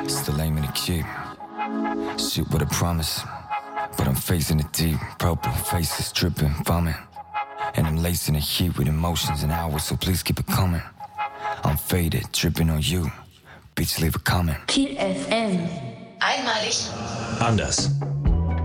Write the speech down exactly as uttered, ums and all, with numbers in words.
Still aiming to keep. Shoot what I promise. But I'm facing it deep. Purple faces dripping, vomit. And I'm lacing the heat with emotions and hours, so please keep it coming. I'm faded, dripping on you. Bitch, leave a comment. Kiel F M. Einmalig. Anders.